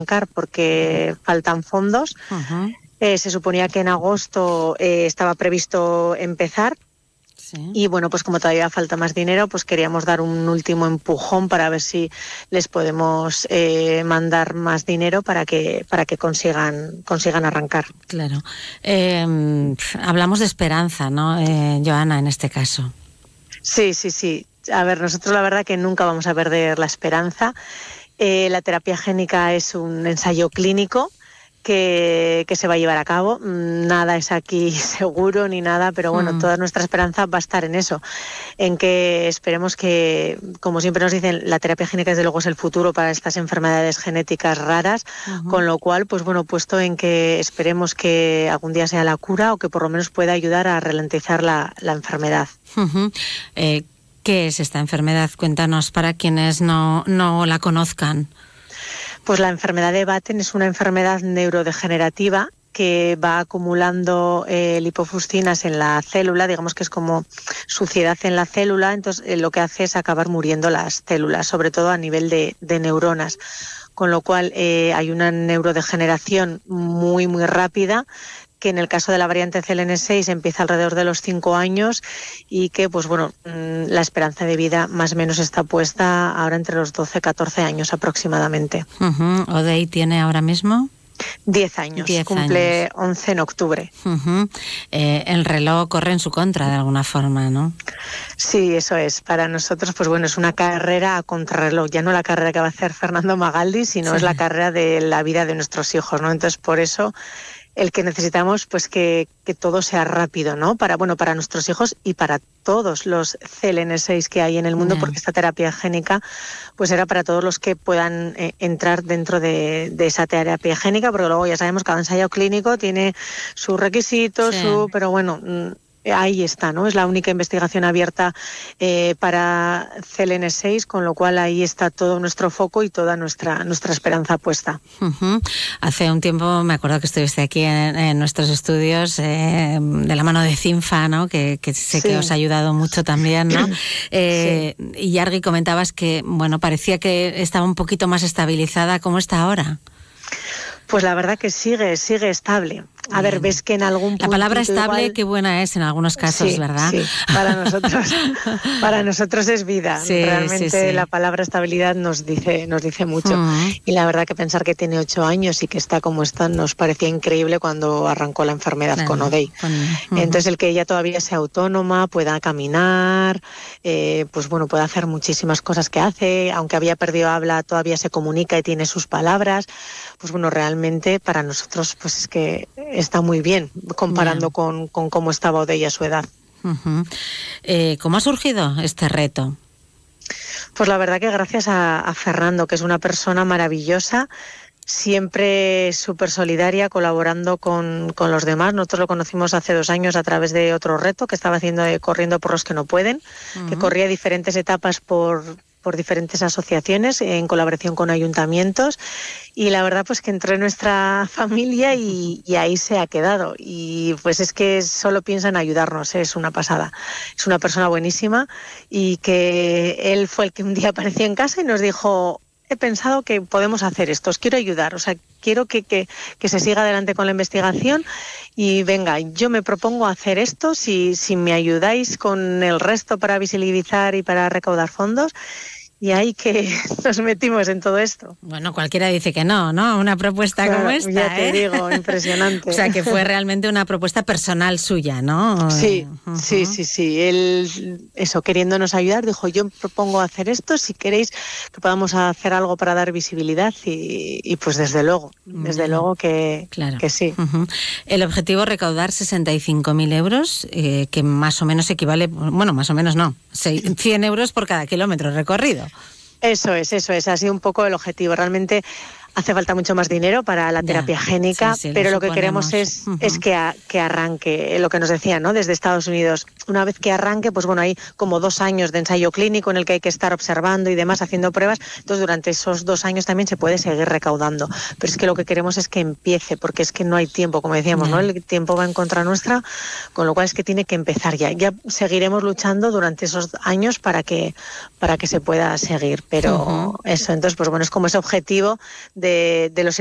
arrancar porque faltan fondos. Se suponía que en agosto estaba previsto empezar. Sí. Y bueno, pues como todavía falta más dinero, pues queríamos dar un último empujón para ver si les podemos mandar más dinero para que consigan arrancar. Claro. Hablamos de esperanza, ¿no, Joana, en este caso? Sí. A ver, nosotros la verdad que nunca vamos a perder la esperanza. La terapia génica es un ensayo clínico que se va a llevar a cabo. Nada es aquí seguro ni nada, pero bueno, toda nuestra esperanza va a estar en eso, en que esperemos que, como siempre nos dicen, la terapia génica desde luego es el futuro para estas enfermedades genéticas raras, con lo cual, pues bueno, puesto en que esperemos que algún día sea la cura o que por lo menos pueda ayudar a ralentizar la enfermedad. ¿Qué es esta enfermedad? Cuéntanos para quienes no la conozcan. Pues la enfermedad de Batten es una enfermedad neurodegenerativa que va acumulando lipofuscinas en la célula, digamos que es como suciedad en la célula, entonces lo que hace es acabar muriendo las células, sobre todo a nivel de neuronas, con lo cual hay una neurodegeneración muy, muy rápida, que en el caso de la variante CLN6 empieza alrededor de los 5 años y que, pues bueno, la esperanza de vida más o menos está puesta ahora entre los 12-14 años aproximadamente. ¿Odey tiene ahora mismo? 10 años, cumple 11 en octubre. El reloj corre en su contra de alguna forma, ¿no? Sí, eso es. Para nosotros, pues bueno, es una carrera a contrarreloj. Ya no la carrera que va a hacer Fernando Magaldi, sino es la carrera de la vida de nuestros hijos, ¿no? Entonces, por eso el que necesitamos pues que todo sea rápido, ¿no? Para nuestros hijos y para todos los CLN6 que hay en el mundo, porque esta terapia génica pues era para todos los que puedan entrar dentro de esa terapia génica, porque luego ya sabemos que cada ensayo clínico tiene sus requisitos, pero bueno, ahí está, ¿no? Es la única investigación abierta para CLN6, con lo cual ahí está todo nuestro foco y toda nuestra esperanza puesta. Hace un tiempo me acuerdo que estuviste aquí en nuestros estudios de la mano de CINFA, ¿no? Que sé que os ha ayudado mucho también, ¿no? Y Yargi, comentabas que, bueno, parecía que estaba un poquito más estabilizada. ¿Cómo está ahora? Pues la verdad que sigue estable. A ver, ves que en algún punto... La palabra estable, igual... qué buena es en algunos casos, ¿verdad? Sí, para nosotros es vida. Realmente la palabra estabilidad nos dice mucho. Y la verdad que pensar que tiene 8 años y que está como está nos parecía increíble cuando arrancó la enfermedad con Odey. Entonces el que ella todavía sea autónoma, pueda caminar, pues bueno, puede hacer muchísimas cosas que hace, aunque había perdido habla, todavía se comunica y tiene sus palabras. Pues bueno, realmente para nosotros pues es que está muy bien comparando con cómo estaba Odey a su edad. ¿Cómo ha surgido este reto? Pues la verdad que gracias a Fernando, que es una persona maravillosa, siempre súper solidaria, colaborando con los demás. Nosotros lo conocimos hace 2 años a través de otro reto que estaba haciendo de Corriendo por los que no pueden, que corría diferentes etapas por diferentes asociaciones en colaboración con ayuntamientos, y la verdad pues que entró en nuestra familia y ahí se ha quedado, y pues es que solo piensa en ayudarnos, es una pasada, es una persona buenísima, y que él fue el que un día apareció en casa y nos dijo: he pensado que podemos hacer esto, os quiero ayudar, o sea, quiero que se siga adelante con la investigación y venga, yo me propongo hacer esto, si me ayudáis con el resto para visibilizar y para recaudar fondos. Y ahí que nos metimos en todo esto. Bueno, cualquiera dice que no, ¿no? Una propuesta como esta, ya te digo, impresionante. O sea, que fue realmente una propuesta personal suya, ¿no? Sí. Él, eso, queriéndonos ayudar, dijo: yo propongo hacer esto, si queréis que podamos hacer algo para dar visibilidad, y pues desde luego que, claro, que sí. El objetivo, recaudar 65.000 euros, que más o menos equivale, bueno, más o menos no, 100 euros por cada kilómetro recorrido. Eso es, ha sido un poco el objetivo. Realmente hace falta mucho más dinero para la terapia génica, pero lo que queremos es que arranque, lo que nos decían, ¿no? Desde Estados Unidos. Una vez que arranque, pues bueno, hay como 2 años de ensayo clínico en el que hay que estar observando y demás, haciendo pruebas. Entonces, durante esos 2 años también se puede seguir recaudando. Pero es que lo que queremos es que empiece, porque es que no hay tiempo, como decíamos, ¿no? El tiempo va en contra nuestra, con lo cual es que tiene que empezar ya. Ya seguiremos luchando durante esos años para que se pueda seguir, pero eso, entonces, pues bueno, es como ese objetivo de los